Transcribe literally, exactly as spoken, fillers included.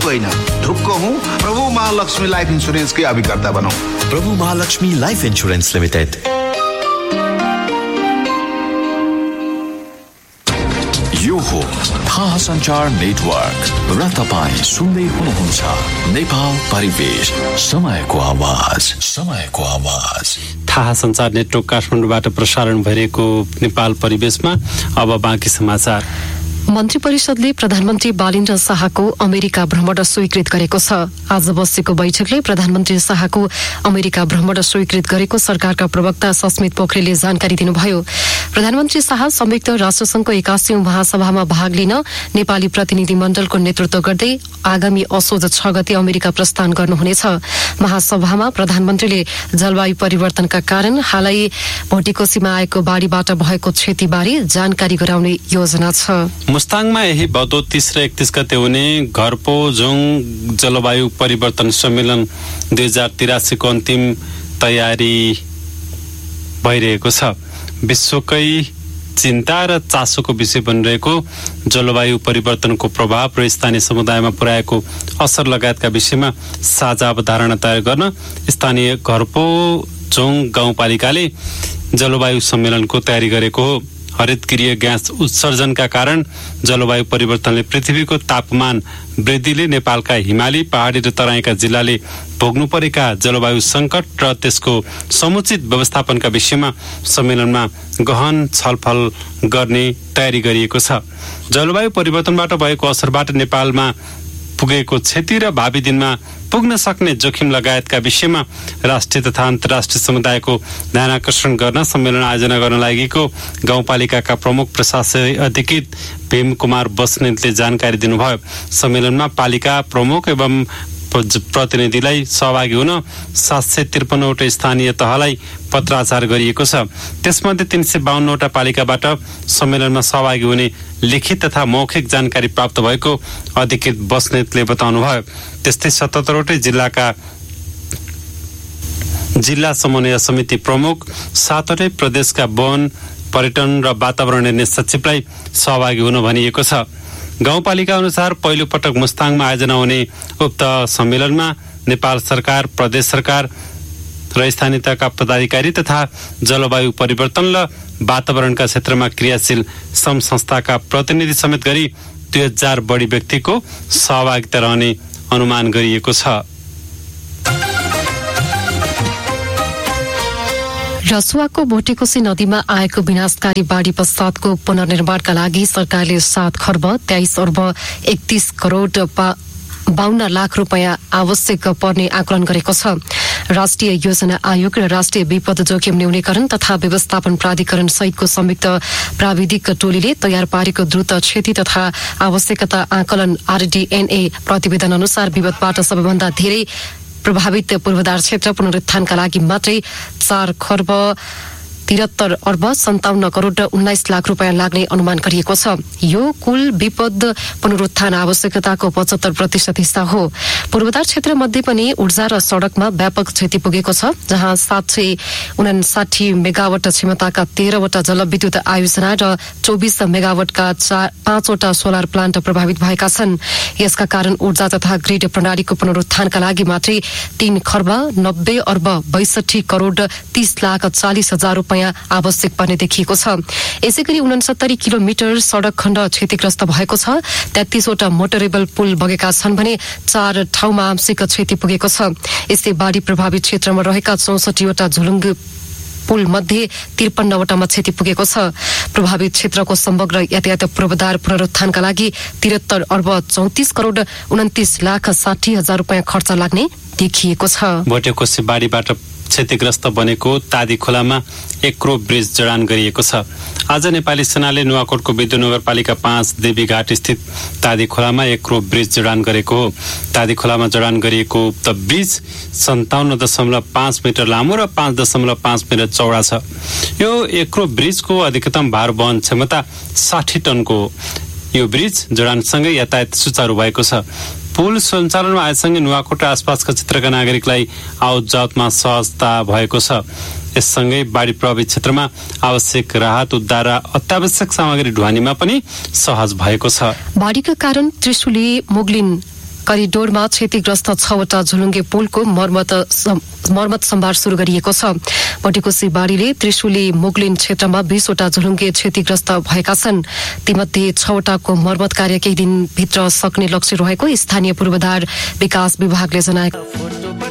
ढुक्क होइन, ढुक्क हूँ। प्रभु महालक्ष्मी लाइफ इन्स्योरेन्स के अभिकर्ता बनौं। प्रभु महालक्ष्मी लाइफ इन्स्योरेन्स लिमिटेड। यो हो थाहा सञ्चार नेटवर्क र तपाईं सुन्दै हुनुहुन्छ नेपाल परिवेश, समयको आवाज, समयको आवाज। थाहा सञ्चार नेटवर्क काठमाडौँबाट प्रसारण भइरहेको नेपाल परिवेशमा अब बाँकी समाचार। मन्त्री परिषदले प्रधानमन्त्री बालिन्द्र शाहको अमेरिका भ्रमण स्वीकृत गरेको छ। आज बसेको बैठकले प्रधानमन्त्री शाहको अमेरिका भ्रमण स्वीकृत गरेको सरकारका प्रवक्ता सस्मित पोखरेलले जानकारी दिनुभयो। प्रधानमन्त्री शाह संयुक्त राष्ट्रसंघको एकासीौं महासभामा भाग लिन नेपाली प्रतिनिधि मण्डलको नेतृत्व गर्दै आगामी असोज छ गते अमेरिका प्रस्थान गर्नुहुनेछ। महासभामा प्रधानमन्त्रीले जलवायु परिवर्तनका कारण हालै भोटिकोसीमा आएको बाढ़ीबाट भएको क्षतिबारे जानकारी गराउने योजना छ। मुस्ताङमा यही भदौ तीस र एकतीस गते हुने घरपोजोङ जलवायु परिवर्तन सम्मेलन दुई हजार तिरासीको अन्तिम तयारी भइरहेको छ। विश्वकै चिन्ता र चासोको विषय बनिरहेको जलवायु परिवर्तनको प्रभाव र स्थानीय समुदायमा पुर्याएको असर लगायतका विषयमा साझा अवधारणा तयार गर्न स्थानीय घरपोजोङ गाउँपालिकाले जलवायु सम्मेलनको तयारी गरेको हो। हरितगृह ग्यास उत्सर्जनका कारण जलवायु परिवर्तनले पृथ्वीको तापमान वृद्धिले नेपालका हिमाली, पहाडी र तराईका जिल्लाले भोग्नु परेका जलवायु संकट र त्यसको समुचित व्यवस्थापनका विषयमा सम्मेलनमा गहन छलफल गर्ने तयारी गरिएको छ। जलवायु परिवर्तनबाट भएको असरबाट नेपालमा पुगेको क्षति र भावी दिनमा पुग्न सक्ने जोखिम लगायतका विषयमा राष्ट्रिय तथा अन्तर्राष्ट्रिय समुदायको ध्यान आकर्षण गर्न सम्मेलन आयोजना गर्न लागेको गाउँपालिकाका प्रमुख प्रशासकीय अधिकृत भीम कुमार बस्नेतले जानकारी दिनुभयो। सम्मेलनमा पालिका प्रमुख एवं प्रतिनिधिलाई सहभागी हुन सात सय त्रिपन्नवटा स्थानीय तहलाई पत्राचार गरिएको छ। त्यसमध्ये तीन सय बाहन्नवटा पालिकाबाट सम्मेलनमा सहभागी हुने लिखित तथा मौखिक जानकारी प्राप्त भएको अधिकृत बस्नेतले बताउनुभयो। त्यस्तै सतहत्तरवटै जिल्लाका जिल्ला समन्वय समिति प्रमुख, सातवटै प्रदेशका वन, पर्यटन र वातावरण हेर्ने सचिवलाई सहभागी हुन भनिएको छ। गाउँपालिका अनुसार पहिलो पटक मुस्ताङमा आयोजना हुने उक्त सम्मेलनमा नेपाल सरकार, प्रदेश सरकार र स्थानीय तहका पदाधिकारी तथा जलवायु परिवर्तन र वातावरणका क्षेत्रमा क्रियाशील सम संस्थाका प्रतिनिधि समेत गरी दुई हजार बढी व्यक्तिको सहभागिता रहने अनुमान गरिएको छ। रसुवाको भोटेकोसी नदीमा आएको विनाशकारी बाढ़ी पश्चातको पुनर्निर्माणका लागि सरकारले सात खर्ब तेइस अर्ब एकतीस करोड़ बाहन्न लाख रुपियाँ आवश्यक पर्ने आकलन गरेको छ। राष्ट्रिय योजना आयोग र राष्ट्रिय विपद जोखिम न्यूनीकरण तथा व्यवस्थापन प्राधिकरण सहितको संयुक्त प्राविधिक टोलीले तयार पारेको द्रुत क्षति तथा आवश्यकता आकलन आरडीएनए प्रतिवेदन अनुसार विपदबाट सबैभन्दा धेरै प्रभावित पूर्वाधार क्षेत्र पुनरुत्थानका लागि मात्रै चार खर्ब तिहत्तर अर्ब सन्ताउन्न करोड़ उन्नाइस लाख रुपियाँ लाग्ने अनुमान गरिएको छ। यो कुल विपद पुनरुत्थान आवश्यकताको पचहत्तर प्रतिशत हिस्सा हो। पूर्वाधार क्षेत्र मध्ये पनि ऊर्जा र सड़कमा व्यापक क्षति पुगेको छ, जहाँ सात सय उनासाठी मेगावाट क्षमताका तेह्रवटा जलविद्युत आयोजना र चौबिस मेगावाटका पाँचवटा सोलर प्लान्ट प्रभावित भएका छन्। यसका कारण ऊर्जा तथा ग्रिड प्रणालीको पुनरुत्थानका लागि मात्रै तीन खर्ब नब्बे अर्ब बैसठी करोड़ तीस लाख चालिस हजार रुपियाँ आवश्यक पर्ने देखिएको छ। यसैगरी उनसत्तरी किलोमिटर सड़क खण्ड क्षतिग्रस्त भएको छ। तेत्तीसवटा मोटरेबल पुल बगेका छन् भने चार ठाउँमा आंशिक क्षति पुगेको छ। यस्तै बाढ़ी प्रभावित क्षेत्रमा रहेका चौसठीवटा झुलुङ्ग पुल मध्ये त्रिपन्नवटामा क्षति पुगेको छ। प्रभावित क्षेत्रको समग्र यातायात पूर्वाधार पुनरुत्थानका लागि तिहत्तर अर्ब चौतिस करोड़ उन्तिस लाख साठी हजार रुपियाँ खर्च लाग्ने देखिएको छ। भोटेकोसी बाढ़ीबाट क्षतिग्रस्त बनेको तादी खोलामा एक्रो ब्रिज जडान गरिएको छ। आज नेपाली सेनाले नुवाकोटको विद्युत नगरपालिका पाँच देवीघाट स्थित तादी खोलामा एक्रो ब्रिज जडान गरेको हो। तादी खोलामा जडान गरिएको उक्त ब्रिज सन्ताउन्न दशमलव पाँच मिटर लामो र पाँच दशमलव पाँच मिटर चौडा छ। यो एक्रो ब्रिजको अधिकतम भार वहन क्षमता साठी टनको हो। यो ब्रिज जडानसँगै यातायात सुचारू भएको छ। पुल सञ्चालनमा आएसँगै नुवाकोट र आसपासका क्षेत्रका नागरिकलाई आवत जावतमा सहजता भएको छ। यससँगै बाढ़ी प्रभावित क्षेत्रमा आवश्यक राहत, उद्धार र अत्यावश्यक सामग्री ढुवानीमा पनि सहज भएको छ। बाढ़ीका कारण त्रिशुली, मुगलिन करिडोरमा क्षतिग्रस्त छवटा झुलुङ्गे पुलको मर्मत मर्मत सम्भार शुरू गरिएको छ। भटेकोसी बाढीले त्रिशुली मुगलिन क्षेत्रमा बीसवटा झुलुङ्गे क्षतिग्रस्त भएका छन्। तीमध्ये छवटाको मर्मत कार्य केही दिनभित्र सक्ने लक्ष्य रहेको स्थानीय पूर्वाधार विकास विभागले जनाएको